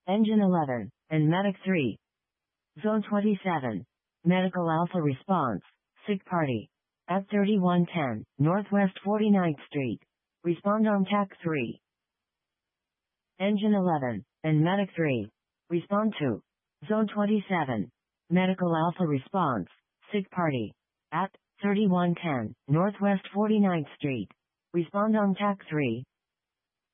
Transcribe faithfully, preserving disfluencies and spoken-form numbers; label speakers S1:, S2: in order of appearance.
S1: Engine eleven, and Medic three. Zone twenty-seven. Medical Alpha response. Sick party. At thirty-one ten, Northwest forty-ninth Street. Respond on T A C three. Engine eleven, and Medic three. Respond to. Zone twenty-seven. Medical Alpha response. Sick party. At thirty-one ten, Northwest forty-ninth Street. Respond on T A C three.